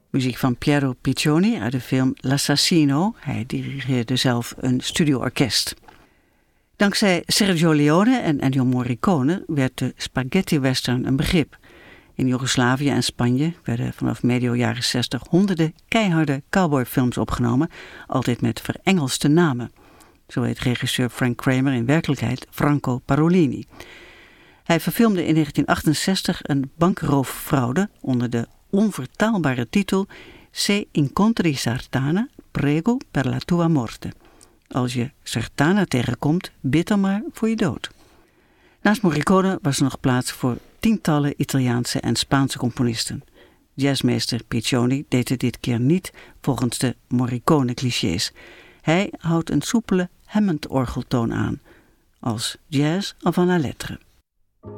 Muziek van Piero Piccioni uit de film L'Assassino. Hij dirigeerde zelf een studioorkest. Dankzij Sergio Leone en Ennio Morricone werd de spaghetti-western een begrip. In Joegoslavië en Spanje werden vanaf medio jaren 60 honderden keiharde cowboyfilms opgenomen, altijd met verengelste namen. Zo heet regisseur Frank Kramer in werkelijkheid Franco Parolini. Hij verfilmde in 1968 een bankrooffraude onder de onvertaalbare titel Se incontri Sartana, prego per la tua morte. Als je Sartana tegenkomt, bid dan maar voor je dood. Naast Morricone was er nog plaats voor tientallen Italiaanse en Spaanse componisten. Jazzmeester Piccioni deed het dit keer niet volgens de Morricone-clichés. Hij houdt een soepele Hammond-orgeltoon aan, als jazz avant la lettre.